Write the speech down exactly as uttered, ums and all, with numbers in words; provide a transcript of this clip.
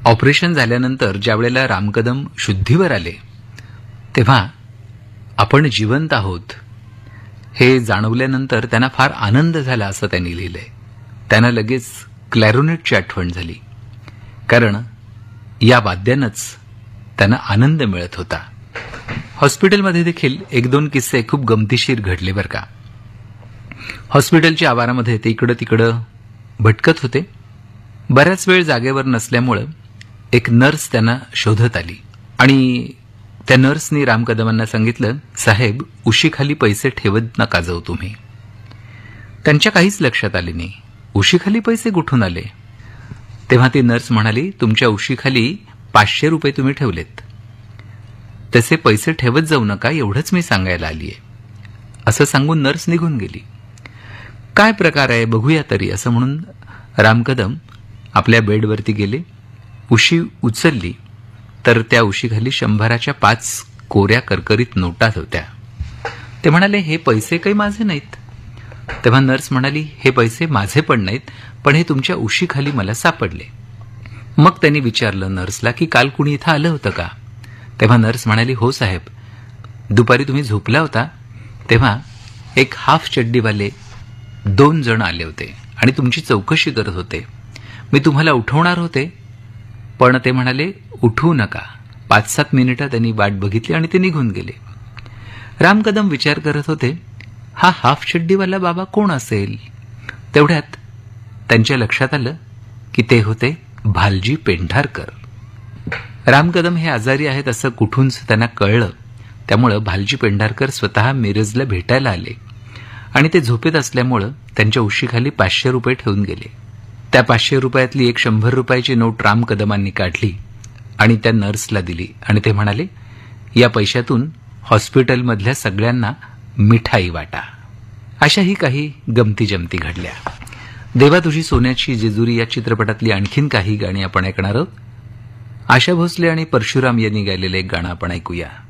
Operation झाल्यानंतर ज्या वेळेला रामकदम शुद्धीवर आले तेव्हा आपण जिवंत आहोत हे जाणवल्यानंतर त्यांना फार आनंद झाला असं त्यांनी लिहिलंय. त्यांना लगेच क्लॅरोनेटची आठवण झाली, कारण या वाद्यानंच त्यांना आनंद मिळत होता. हॉस्पिटलमध्ये देखील एक दोन किस्से खूप गमतीशीर घडले बरं का. हॉस्पिटलच्या आवारामध्ये ते इकडं तिकडं भटकत होते. बऱ्याच वेळ जागेवर नसल्यामुळं एक नर्स त्यांना शोधत आली आणि त्या नर्सनी रामकदमांना सांगितलं, साहेब उशीखाली पैसे ठेवत नका जाऊ तुम्ही. त्यांच्या काहीच लक्षात आले नाही, उशीखाली पैसे कुठून आले. तेव्हा ती नर्स म्हणाली, तुमच्या उशीखाली पाचशे रुपये तुम्ही ठेवलेत, तसे पैसे ठेवत जाऊ नका एवढंच मी सांगायला आलीय. असं सांगून नर्स निघून गेली. काय प्रकार आहे बघूया तरी असं म्हणून रामकदम आपल्या बेडवरती गेले. उशी उचलली तर त्या उशीखाली शंभराच्या पाच कोऱ्या करकरीत नोटा होत्या. ते म्हणाले, हे पैसे काही माझे नाहीत. तेव्हा नर्स म्हणाली, हे पैसे माझे पण नाहीत, पण हे तुमच्या उशीखाली मला सापडले. मग त्यांनी विचारलं नर्सला की काल कुणी इथं आलं होतं का. तेव्हा नर्स म्हणाली, हो साहेब, दुपारी तुम्ही झोपला होता तेव्हा एक हाफ चड्डीवाले दोन जण आले होते आणि तुमची चौकशी करत होते. मी तुम्हाला उठवणार होते पण ते म्हणाले उठवू नका. पाच सात मिनिटं त्यांनी वाट बघितली आणि ते निघून गेले. रामकदम विचार करत होते, हा हाफ चड्डीवाला बाबा कोण असेल. तेवढ्यात त्यांच्या लक्षात आलं की ते होते भालजी पेंढारकर. रामकदम हे आजारी आहेत असं कुठून त्यांना कळलं. त्यामुळं भालजी पेंढारकर स्वतः मिरजला भेटायला आले आणि ते झोपेत असल्यामुळं त्यांच्या उशीखाली पाचशे रुपये ठेवून गेले. त्या पाचशे रुपयातली एक शंभर रुपयाची नोट रामकदमांनी काढली आणि त्या नर्सला दिली आणि ते म्हणाले, या पैशातून हॉस्पिटलमधल्या सगळ्यांना मिठाई वाटा. अशाही काही गमती जमती घडल्या. देवा तुझी सोन्याची जेजुरी या चित्रपटातली आणखीन काही गाणी आपण ऐकणार आहोत. आशा भोसले आणि परशुराम यांनी गायलेलं एक गाणं आपण ऐकूया.